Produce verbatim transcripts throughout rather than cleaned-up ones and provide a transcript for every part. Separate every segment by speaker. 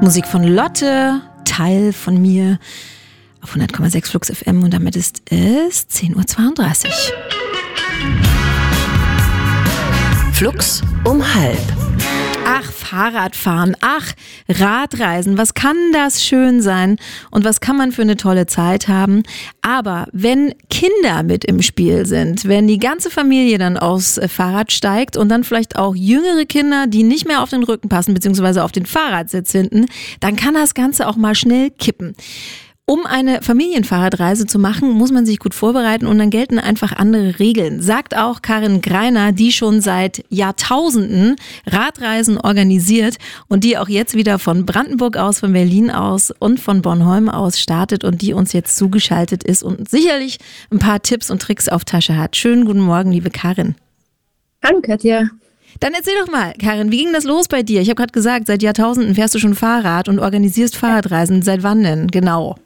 Speaker 1: Musik von Lotte, Teil von mir auf hundert Komma sechs Flux F M und damit ist es zehn Uhr zweiunddreißig.
Speaker 2: Flux um halb.
Speaker 1: Ach, Fahrradfahren, ach, Radreisen, was kann das schön sein und was kann man für eine tolle Zeit haben. Aber wenn Kinder mit im Spiel sind, wenn die ganze Familie dann aufs Fahrrad steigt und dann vielleicht auch jüngere Kinder, die nicht mehr auf den Rücken passen, beziehungsweise auf den Fahrradsitz hinten, dann kann das Ganze auch mal schnell kippen. Um eine Familienfahrradreise zu machen, muss man sich gut vorbereiten und dann gelten einfach andere Regeln. Sagt auch Karin Greiner, die schon seit Jahrtausenden Radreisen organisiert und die auch jetzt wieder von Brandenburg aus, von Berlin aus und von Bornholm aus startet und die uns jetzt zugeschaltet ist und sicherlich ein paar Tipps und Tricks auf Tasche hat. Schönen guten Morgen, liebe Karin.
Speaker 3: Hallo Katja.
Speaker 1: Dann erzähl doch mal, Karin, wie ging das los bei dir? Ich habe gerade gesagt, seit Jahrtausenden fährst du schon Fahrrad und organisierst Fahrradreisen. Seit wann denn? Genau.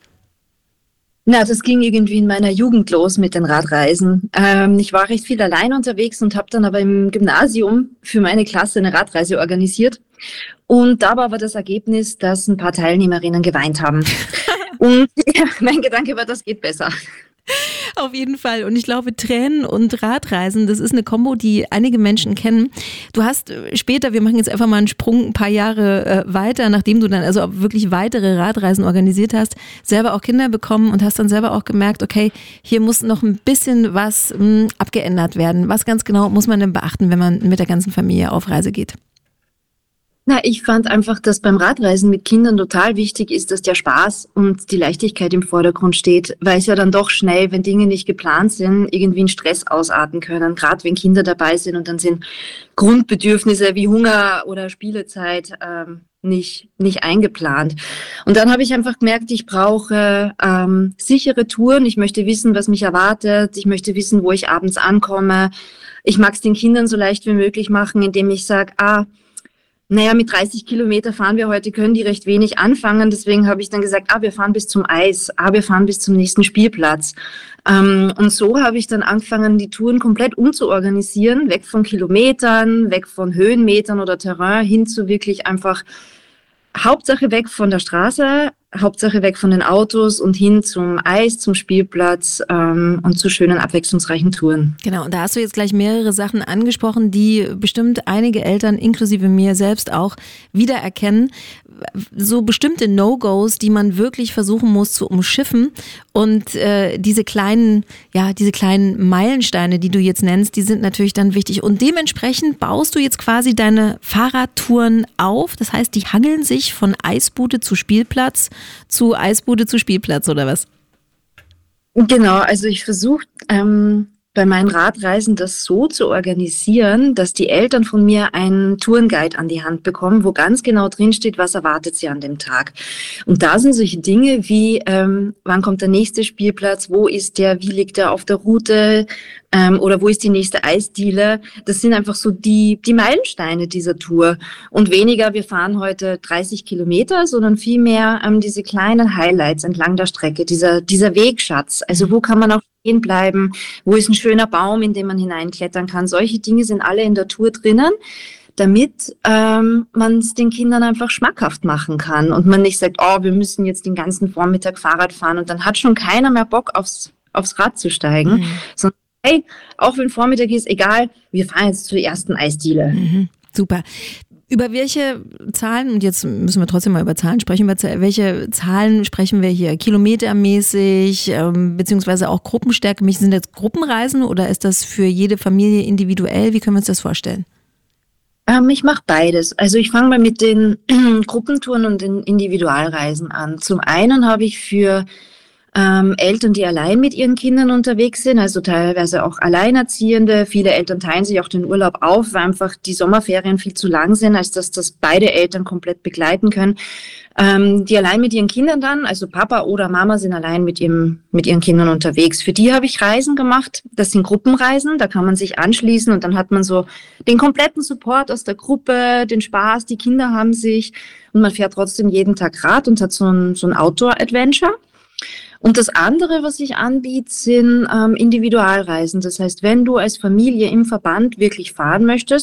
Speaker 3: Na, das ging irgendwie in meiner Jugend los mit den Radreisen. Ähm, ich war recht viel allein unterwegs und habe dann aber im Gymnasium für meine Klasse eine Radreise organisiert. Und da war aber das Ergebnis, dass ein paar Teilnehmerinnen geweint haben. Und ja, mein Gedanke war, das geht besser.
Speaker 1: Auf jeden Fall. Und ich glaube, Tränen und Radreisen, das ist eine Kombo, die einige Menschen kennen. Du hast später, wir machen jetzt einfach mal einen Sprung ein paar Jahre äh, weiter, nachdem du dann also auch wirklich weitere Radreisen organisiert hast, selber auch Kinder bekommen und hast dann selber auch gemerkt, okay, hier muss noch ein bisschen was mh, abgeändert werden. Was ganz genau muss man denn beachten, wenn man mit der ganzen Familie auf Reise geht?
Speaker 3: Na, ich fand einfach, dass beim Radreisen mit Kindern total wichtig ist, dass der Spaß und die Leichtigkeit im Vordergrund steht, weil es ja dann doch schnell, wenn Dinge nicht geplant sind, irgendwie in Stress ausarten können, gerade wenn Kinder dabei sind und dann sind Grundbedürfnisse wie Hunger oder Spielezeit ähm, nicht, nicht eingeplant. Und dann habe ich einfach gemerkt, ich brauche ähm, sichere Touren, ich möchte wissen, was mich erwartet, ich möchte wissen, wo ich abends ankomme. Ich mag es den Kindern so leicht wie möglich machen, indem ich sage, ah, naja, mit dreißig Kilometer fahren wir heute, können die recht wenig anfangen. Deswegen habe ich dann gesagt, ah, wir fahren bis zum Eis, ah, wir fahren bis zum nächsten Spielplatz. Ähm, und so habe ich dann angefangen, die Touren komplett umzuorganisieren, weg von Kilometern, weg von Höhenmetern oder Terrain, hin zu wirklich einfach Hauptsache weg von der Straße, Hauptsache weg von den Autos und hin zum Eis, zum Spielplatz ähm, und zu schönen, abwechslungsreichen Touren.
Speaker 1: Genau, und da hast du jetzt gleich mehrere Sachen angesprochen, die bestimmt einige Eltern, inklusive mir selbst auch, wiedererkennen. So bestimmte No-Gos, die man wirklich versuchen muss zu umschiffen. Und äh, diese kleinen, ja, diese kleinen Meilensteine, die du jetzt nennst, die sind natürlich dann wichtig. Und dementsprechend baust du jetzt quasi deine Fahrradtouren auf. Das heißt, die hangeln sich von Eisbude zu Spielplatz zu Eisbude zu Spielplatz, oder was?
Speaker 3: Genau, also ich versuche ähm, bei meinen Radreisen das so zu organisieren, dass die Eltern von mir einen Tourenguide an die Hand bekommen, wo ganz genau drinsteht, was erwartet sie an dem Tag. Und da sind solche Dinge wie, ähm, wann kommt der nächste Spielplatz, wo ist der, wie liegt der auf der Route, ähm, oder wo ist die nächste Eisdiele. Das sind einfach so die, die Meilensteine dieser Tour. Und weniger, wir fahren heute dreißig Kilometer, sondern vielmehr ähm, diese kleinen Highlights entlang der Strecke, dieser, dieser Wegschatz. Also wo kann man auch stehen bleiben, wo ist ein schöner Baum, in den man hineinklettern kann. Solche Dinge sind alle in der Tour drinnen, damit ähm, man es den Kindern einfach schmackhaft machen kann und man nicht sagt, oh, wir müssen jetzt den ganzen Vormittag Fahrrad fahren und dann hat schon keiner mehr Bock aufs, aufs Rad zu steigen, mhm. sondern hey, auch wenn Vormittag ist, egal, wir fahren jetzt zur ersten Eisdiele.
Speaker 1: Mhm, super. Über welche Zahlen, und jetzt müssen wir trotzdem mal über Zahlen sprechen, über welche Zahlen sprechen wir hier? Kilometermäßig, ähm, beziehungsweise auch gruppenstärkemäßig? Sind das Gruppenreisen oder ist das für jede Familie individuell? Wie können wir uns das vorstellen?
Speaker 3: Ähm, ich mache beides. Also ich fange mal mit den Gruppentouren und den Individualreisen an. Zum einen habe ich für Ähm, Eltern, die allein mit ihren Kindern unterwegs sind, also teilweise auch Alleinerziehende. Viele Eltern teilen sich auch den Urlaub auf, weil einfach die Sommerferien viel zu lang sind, als dass das beide Eltern komplett begleiten können. Ähm, die allein mit ihren Kindern dann, also Papa oder Mama sind allein mit ihrem, mit ihren Kindern unterwegs. Für die habe ich Reisen gemacht. Das sind Gruppenreisen, da kann man sich anschließen und dann hat man so den kompletten Support aus der Gruppe, den Spaß, die Kinder haben sich und man fährt trotzdem jeden Tag Rad und hat so ein, so ein Outdoor-Adventure. Und das andere, was ich anbiete, sind ähm, Individualreisen. Das heißt, wenn du als Familie im Verband wirklich fahren möchtest,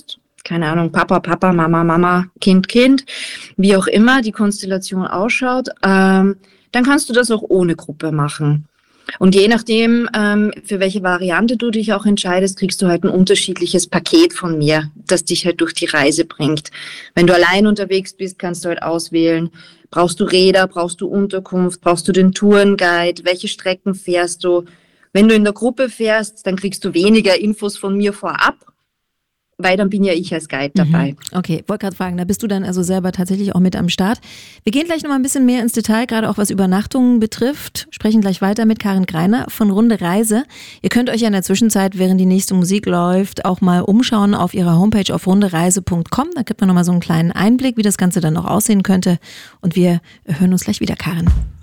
Speaker 3: keine Ahnung, Papa, Papa, Mama, Mama, Kind, Kind, wie auch immer die Konstellation ausschaut, ähm, dann kannst du das auch ohne Gruppe machen. Und je nachdem, ähm, für welche Variante du dich auch entscheidest, kriegst du halt ein unterschiedliches Paket von mir, das dich halt durch die Reise bringt. Wenn du allein unterwegs bist, kannst du halt auswählen, brauchst du Räder, brauchst du Unterkunft, brauchst du den Tourenguide, welche Strecken fährst du. Wenn du in der Gruppe fährst, dann kriegst du weniger Infos von mir vorab, weil dann bin ja ich als Guide dabei.
Speaker 1: Mhm. Okay, wollte gerade fragen, da bist du dann also selber tatsächlich auch mit am Start. Wir gehen gleich nochmal ein bisschen mehr ins Detail, gerade auch was Übernachtungen betrifft. Sprechen gleich weiter mit Karin Greiner von Runde Reise. Ihr könnt euch ja in der Zwischenzeit, während die nächste Musik läuft, auch mal umschauen auf ihrer Homepage auf rundereise punkt com. Da gibt man nochmal so einen kleinen Einblick, wie das Ganze dann auch aussehen könnte. Und wir hören uns gleich wieder, Karin.